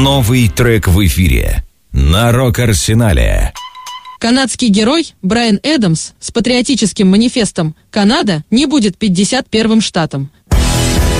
Новый трек в эфире на Рок-Арсенале. Канадский герой Брайан Эдамс с патриотическим манифестом «Канада не будет 51-м штатом».